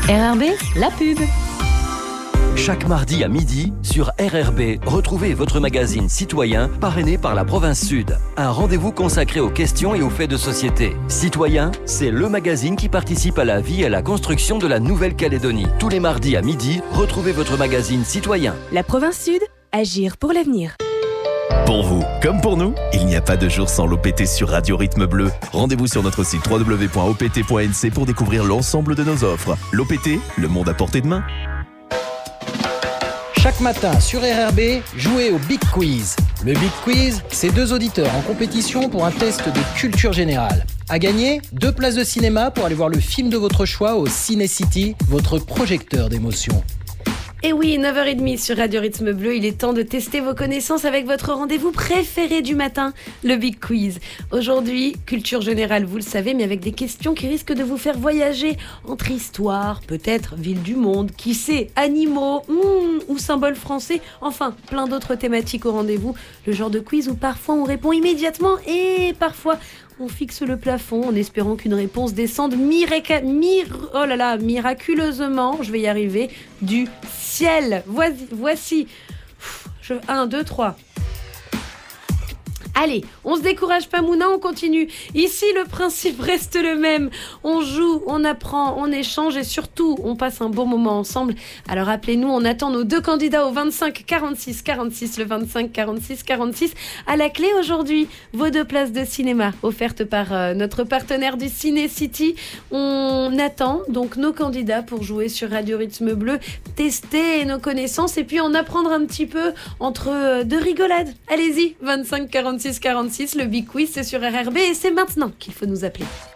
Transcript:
RRB, la pub. Chaque mardi à midi, sur RRB, retrouvez votre magazine Citoyen, parrainé par la Province Sud. Un rendez-vous consacré aux questions et aux faits de société. Citoyen, c'est le magazine qui participe à la vie et à la construction de la Nouvelle-Calédonie. Tous les mardis à midi, retrouvez votre magazine Citoyen. La Province Sud, agir pour l'avenir. Pour vous, comme pour nous, il n'y a pas de jour sans l'OPT sur Radio Rythme Bleu. Rendez-vous sur notre site www.opt.nc pour découvrir l'ensemble de nos offres. L'OPT, le monde à portée de main. Chaque matin sur RRB, jouez au Big Quiz. Le Big Quiz, c'est 2 auditeurs en compétition pour un test de culture générale. À gagner, 2 places de cinéma pour aller voir le film de votre choix au Ciné City, votre projecteur d'émotion. Et oui, 9h30 sur Radio Rythme Bleu, il est temps de tester vos connaissances avec votre rendez-vous préféré du matin, le Big Quiz. Aujourd'hui, culture générale, vous le savez, mais avec des questions qui risquent de vous faire voyager entre histoire, peut-être ville du monde, qui sait, animaux, ou symboles français, enfin, plein d'autres thématiques au rendez-vous. Le genre de quiz où parfois on répond immédiatement et parfois on fixe le plafond en espérant qu'une réponse descende miraculeusement, je vais y arriver, du ciel. Voici. 1, 2, 3. Allez, on se décourage pas Mouna, on continue. Ici, le principe reste le même. On joue, on apprend, on échange et surtout, on passe un bon moment ensemble. Alors appelez-nous, on attend nos 2 candidats au 25 46 46, le 25 46 46. À la clé aujourd'hui, vos 2 places de cinéma offertes par notre partenaire du Ciné City. On attend donc nos candidats pour jouer sur Radio Rythme Bleu, tester nos connaissances et puis en apprendre un petit peu entre 2 rigolades. Allez-y, 25 46 46, le Big Quiz, c'est sur RRB et c'est maintenant qu'il faut nous appeler.